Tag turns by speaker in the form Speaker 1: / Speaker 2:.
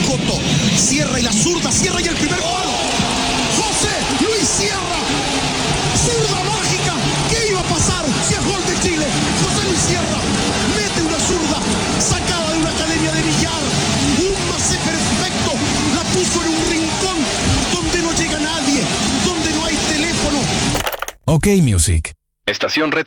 Speaker 1: Coto. Cierra y la zurda, cierra y el primer palo. José Luis Sierra. Zurda mágica. ¿Qué iba a pasar si es gol de Chile? José Luis Sierra mete una zurda sacada de una academia de billar. Un pase perfecto. La puso en un rincón donde no llega nadie, donde no hay teléfono.
Speaker 2: OK Music. Estación Red